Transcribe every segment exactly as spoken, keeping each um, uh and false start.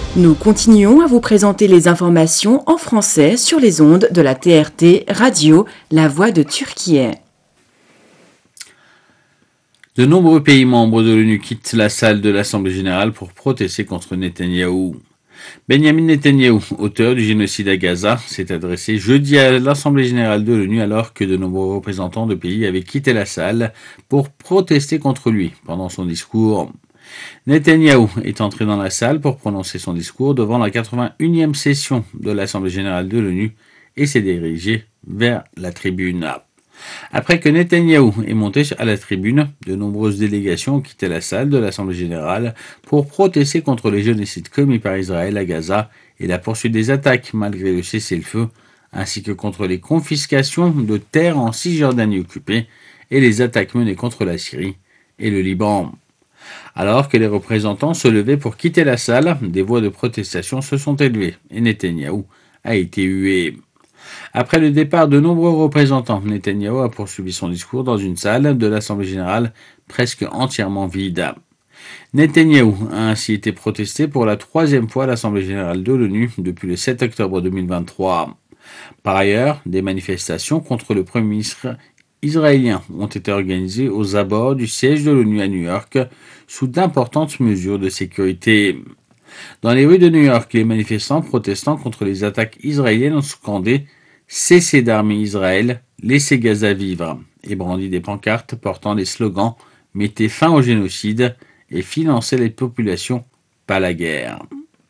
Nous continuons à vous présenter les informations en français sur les ondes de la T R T Radio, la voix de Turquie. De nombreux pays membres de l'ONU quittent la salle de l'Assemblée générale pour protester contre Netanyahou. Benjamin Netanyahou, auteur du génocide à Gaza, s'est adressé jeudi à l'Assemblée générale de l'ONU alors que de nombreux représentants de pays avaient quitté la salle pour protester contre lui pendant son discours. Netanyahou est entré dans la salle pour prononcer son discours devant la quatre-vingt-unième session de l'Assemblée générale de l'ONU et s'est dirigé vers la tribune. Après que Netanyahou est monté à la tribune, de nombreuses délégations ont quitté la salle de l'Assemblée générale pour protester contre les génocides commis par Israël à Gaza et la poursuite des attaques malgré le cessez-le-feu, ainsi que contre les confiscations de terres en Cisjordanie occupée et les attaques menées contre la Syrie et le Liban. Alors que les représentants se levaient pour quitter la salle, des voix de protestation se sont élevées et Netanyahou a été hué. Après le départ de nombreux représentants, Netanyahou a poursuivi son discours dans une salle de l'Assemblée générale presque entièrement vide. Netanyahou a ainsi été protesté pour la troisième fois à l'Assemblée générale de l'ONU depuis le sept octobre deux mille vingt-trois. Par ailleurs, des manifestations contre le Premier ministre israéliens ont été organisés aux abords du siège de l'ONU à New York sous d'importantes mesures de sécurité. Dans les rues de New York, les manifestants protestant contre les attaques israéliennes ont scandé « Cessez d'armer Israël, laissez Gaza vivre » et brandi des pancartes portant les slogans « Mettez fin au génocide » et « Financez les populations, pas la guerre ».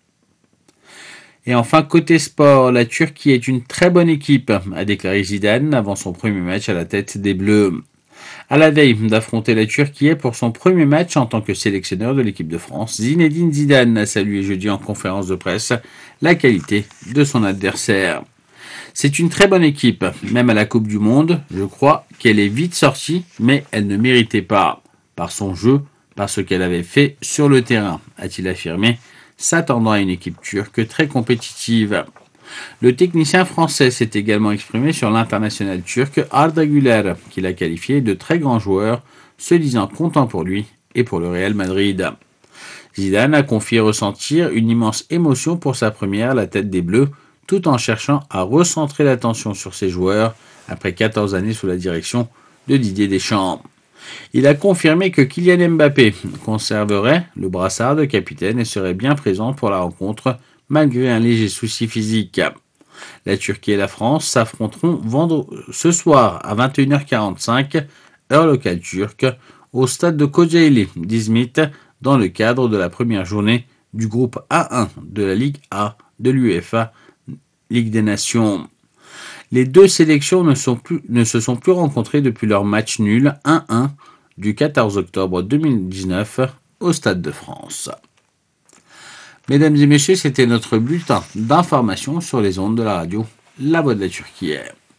Et enfin, côté sport, la Turquie est une très bonne équipe, a déclaré Zidane avant son premier match à la tête des Bleus. À la veille d'affronter la Turquie pour son premier match en tant que sélectionneur de l'équipe de France, Zinedine Zidane a salué jeudi en conférence de presse la qualité de son adversaire. C'est une très bonne équipe, même à la Coupe du Monde, je crois qu'elle est vite sortie, mais elle ne méritait pas, par son jeu, par ce qu'elle avait fait sur le terrain, a-t-il affirmé, s'attendant à une équipe turque très compétitive. Le technicien français s'est également exprimé sur l'international turc Arda Güler, qu'il a qualifié de très grand joueur, se disant content pour lui et pour le Real Madrid. Zidane a confié ressentir une immense émotion pour sa première à la tête des Bleus, tout en cherchant à recentrer l'attention sur ses joueurs après quatorze années sous la direction de Didier Deschamps. Il a confirmé que Kylian Mbappé conserverait le brassard de capitaine et serait bien présent pour la rencontre malgré un léger souci physique. La Turquie et la France s'affronteront vendredi, ce soir à vingt et une heures quarante-cinq, heure locale turque, au stade de Kocaeli d'Izmit dans le cadre de la première journée du groupe A un de la Ligue A de l'UEFA, Ligue des Nations. Les deux sélections ne, sont plus, ne se sont plus rencontrées depuis leur match nul un un du quatorze octobre deux mille dix-neuf au Stade de France. Mesdames et messieurs, c'était notre bulletin d'information sur les ondes de la radio La Voix de la Turquie.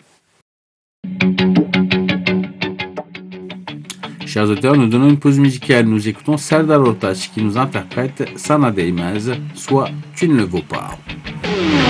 Chers auteurs, nous donnons une pause musicale. Nous écoutons Serdar Ortaç qui nous interprète Sana Değmez, soit Tu ne le vaux pas.